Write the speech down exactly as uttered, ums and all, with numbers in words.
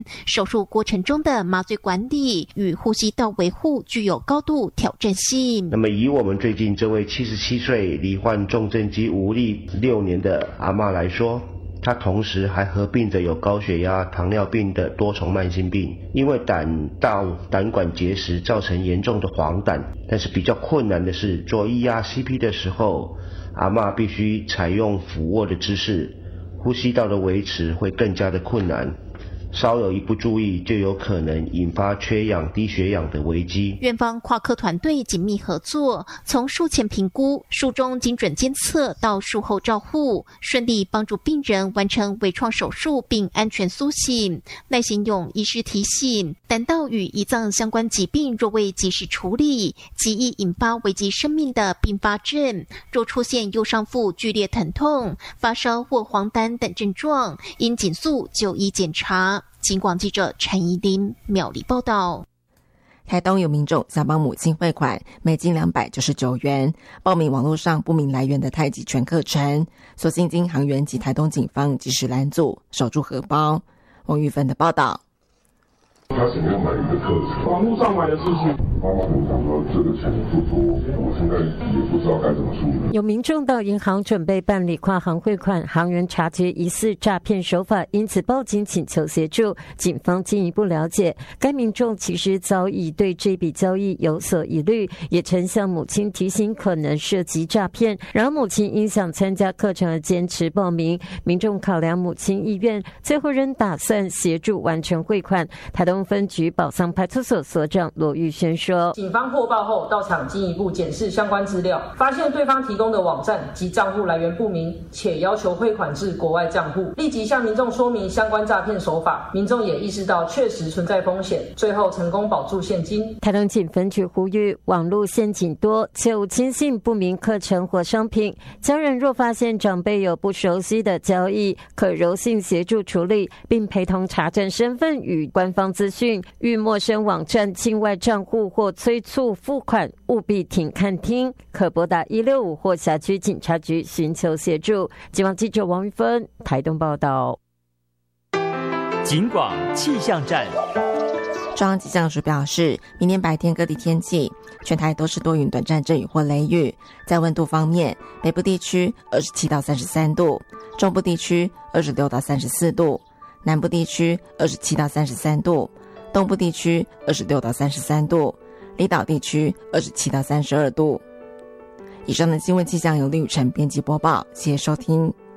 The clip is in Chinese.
手术过程中的麻醉管理与呼吸道维护具有高度挑战性。 那么以我们最近这位七十七岁罹患重症肌无力六年的阿嬷来说，她同时还合并着有高血压、糖尿病的多重慢性病，因为胆道胆管结石造成严重的黄疸。但是比较困难的是，做 E R C P 的时候，阿嬷必须采用俯卧的姿势，呼吸道的维持会更加的困难。稍有一不注意，就有可能引发缺氧、低血氧的危机。 院方跨科团队紧密合作，从术前评估、术中精准监测到术后照护，顺利帮助病人完成微创手术并安全苏醒。赖新勇医师提醒，胆道与胰脏相关疾病若未及时处理，极易引发危及生命的并发症。若出现右上腹剧烈疼痛、发烧或黄疸等症状，应紧速就医检查。警广记者陈怡琳苗栗报道。 台东有民众想帮母亲汇款，每金两百九十九元，报名网络上不明来源的太极拳课程，所幸经航员及台东警方及时拦阻，守住荷包。王玉芬的报道。 他想要买一个课程，网络上买的是不是？妈妈跟我讲说这个钱不多，我现在也不知道该怎么处理。 有民众到银行准备办理跨行汇款，行员察觉疑似诈骗手法，因此报警请求协助。警方进一步了解，该民众其实早已对这笔交易有所疑虑，也曾向母亲提醒可能涉及诈骗。然而母亲因想参加课程而坚持报名，民众考量母亲意愿，最后仍打算协助完成汇款。台东分局宝桑派出所所长罗玉轩说， 警方获报后到场进一步检视相关资料，发现对方提供的网站及账户来源不明，且要求汇款至国外账户，立即向民众说明相关诈骗手法，民众也意识到确实存在风险，最后成功保住现金。 台东警分局呼吁，网络陷阱多，且无轻信不明课程或商品，家人若发现长辈有不熟悉的交易，可柔性协助处理，并陪同查证身份与官方资讯。遇陌生网站、境外账户或催促付款，务必停看听，可拨打一六五或辖区警察局寻求协助。警网记者王玉芬台东报道。 警广气象站。 中央气象署表示，明天白天各地天气，全台都是多云短暂阵雨或雷雨。在温度方面，北部地区二十七到三十三度，中部地区二十六到三十四度，南部地区二十七到三十三度，东部地区二十六到三十三度，离岛地区二十七到三十二度。以上的新闻气象由李宇辰编辑播报，谢谢收听。